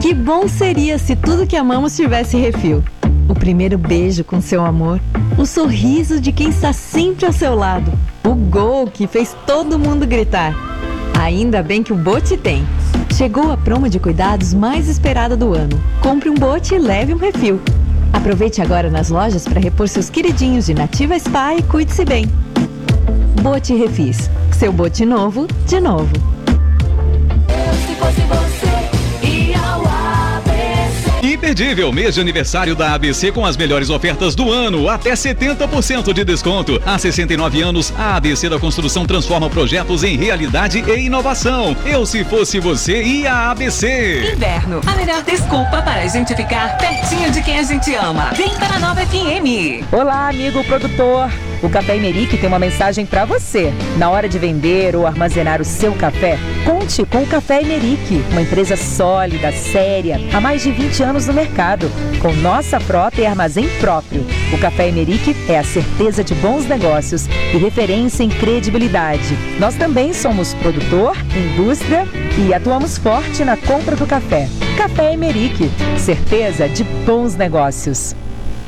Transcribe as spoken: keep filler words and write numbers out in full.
Que bom seria se tudo que amamos tivesse refil. O primeiro beijo com seu amor, o sorriso de quem está sempre ao seu lado, o gol que fez todo mundo gritar. Ainda bem que o Bote tem. Chegou a promo de cuidados mais esperada do ano. Compre um Bote e leve um refil. Aproveite agora nas lojas para repor seus queridinhos de Nativa Spa e cuide-se bem. Bote Refis. Seu bote novo, de novo. Eu, se fosse você, ia ao A B C. Imperdível mês de aniversário da A B C com as melhores ofertas do ano, até setenta por cento de desconto. Há sessenta e nove anos, a A B C da Construção transforma projetos em realidade e inovação. Eu, se fosse você, ia à A B C. Inverno, a melhor desculpa para a gente ficar pertinho de quem a gente ama. Vem para a Nova F M. Olá, amigo produtor. O Café Emerick tem uma mensagem para você. Na hora de vender ou armazenar o seu café, conte com o Café Emerick, uma empresa sólida, séria, há mais de vinte anos no mercado, com nossa frota e armazém próprio. O Café Emerick é a certeza de bons negócios e referência em credibilidade. Nós também somos produtor, indústria e atuamos forte na compra do café. Café Emerick, certeza de bons negócios.